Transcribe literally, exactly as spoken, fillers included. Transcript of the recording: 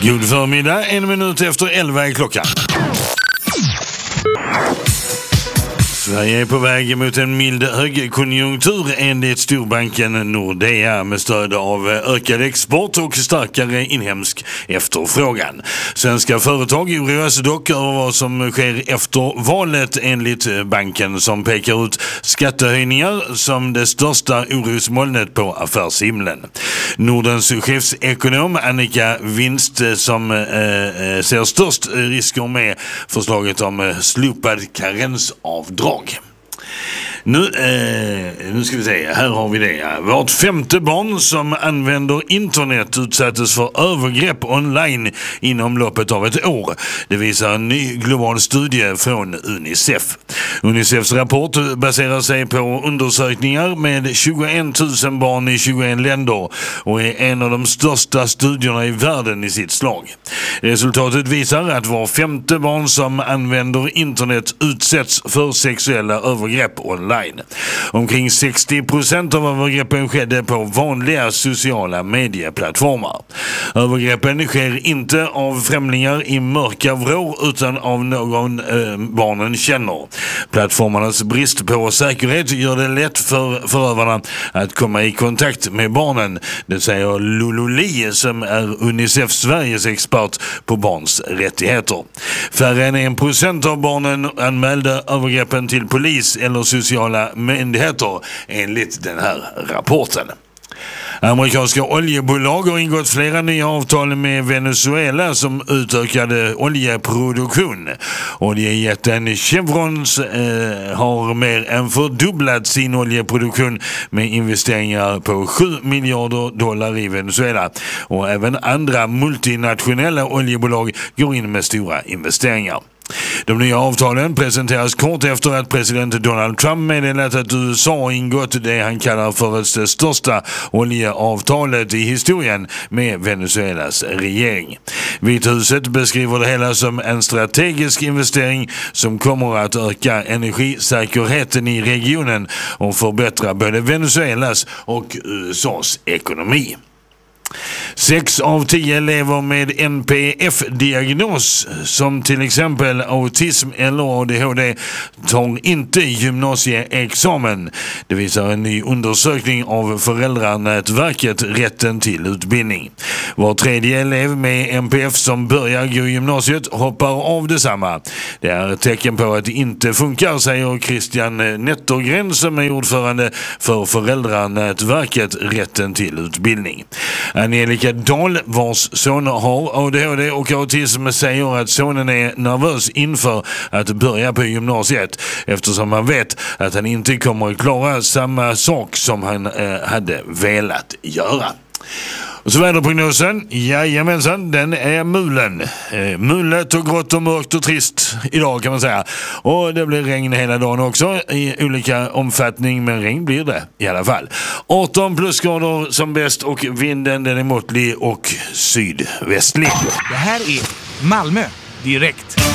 God förmiddag, en minut efter elva är klockan. Sverige är på väg mot en mild högkonjunktur enligt storbanken Nordea med stöd av ökad export och starkare inhemsk efterfrågan. Svenska företag oroas dock över vad som sker efter valet enligt banken som pekar ut skattehöjningar som det största orosmolnet på affärshimlen. Nordens chefsekonom Annika Vinst som eh, ser störst risker med förslaget om slopad karensavdrag. Nu, eh, nu ska vi se, här har vi det. Vårt femte barn som använder internet utsattes för övergrepp online inom loppet av ett år. Det visar en ny global studie från Unicef. Unicefs rapport baserar sig på undersökningar med tjugoett tusen barn i tjugoett länder och är en av de största studierna i världen i sitt slag. Resultatet visar att var femte barn som använder internet utsätts för sexuella övergrepp online. Omkring sextio procent av övergreppen skedde på vanliga sociala medieplattformar. Övergreppen sker inte av främlingar i mörka vrår utan av någon eh, barnen känner. Plattformarnas brist på säkerhet gör det lätt för förövarna att komma i kontakt med barnen. Det säger Lulu Lee som är Unicef Sveriges expert på barns rättigheter. Färre än en procent av barnen anmälde övergreppen till polis eller sociala myndigheter enligt den här rapporten. Amerikanska oljebolag har ingått flera nya avtal med Venezuela som utökade oljeproduktion. Oljejätten Chevrons eh, har mer än fördubblat sin oljeproduktion med investeringar på sju miljarder dollar i Venezuela. Och även andra multinationella oljebolag går in med stora investeringar. De nya avtalen presenteras kort efter att president Donald Trump meddelat att U S A har ingått det han kallar för det största oljeavtalet i historien med Venezuelas regering. Vithuset beskriver det hela som en strategisk investering som kommer att öka energisäkerheten i regionen och förbättra både Venezuelas och U S A:s ekonomi. Sex av tio lever med N P F-diagnos som till exempel autism eller A D H D tar inte gymnasieexamen. Det visar en ny undersökning av Föräldranätverket Rätten till utbildning. Var tredje elev med N P F som börjar gå i gymnasiet hoppar av detsamma. Det är ett tecken på att det inte funkar, säger Christian Nettergren som är ordförande för Föräldranätverket Rätten till utbildning. Angelica Dahl, vars son har A D H D och autism, säger att sonen är nervös inför att börja på gymnasiet eftersom han vet att han inte kommer att klara samma sak som han eh, hade velat göra. Och så väderprognosen, jajamensan, den är mulen. Eh, mulet och grått och mörkt och trist idag kan man säga. Och det blir regn hela dagen också i olika omfattning, men regn blir det i alla fall. arton plusgrader som bäst och vinden den är måttlig och sydvästlig. Det här är Malmö direkt.